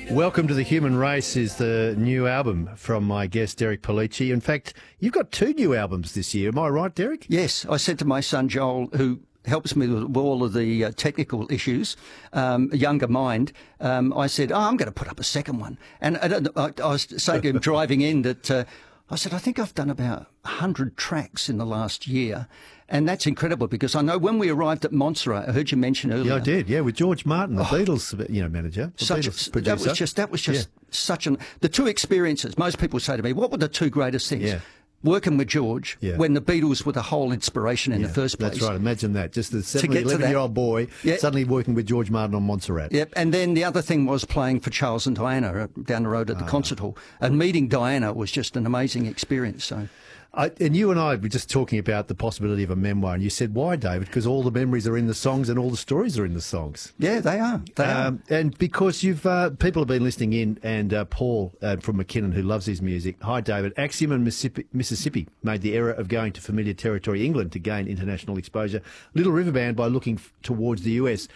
Welcome to the Human Race is the new album from my guest, Derek Polici. In fact, you've got 2 new albums this year. Am I right, Derek? Yes. I said to my son, Joel, who helps me with all of the technical issues, a younger mind, I said, I'm going to put up a second one. And I was saying to him driving in that I said, I think I've done about 100 tracks in the last year. And that's incredible because I know when we arrived at Montserrat, I heard you mention earlier. Yeah, I did. Yeah, with George Martin, the Beatles, manager, the Beatles producer. That was just such the 2 experiences. Most people say to me, what were the 2 greatest things? Yeah. Working with George when the Beatles were the whole inspiration in the first place. That's right. Imagine that. Just the 11-year-old boy suddenly working with George Martin on Montserrat. Yep. And then the other thing was playing for Charles and Diana down the road at the concert hall. And meeting Diana was just an amazing experience. So. And you and I were just talking about the possibility of a memoir, and you said, why, David? Because all the memories are in the songs and all the stories are in the songs. Yeah, they are. They are. And because people have been listening in, and Paul from McKinnon, who loves his music. Hi, David. Axiom and Mississippi made the error of going to familiar territory, England, to gain international exposure. Little River Band by looking towards the US.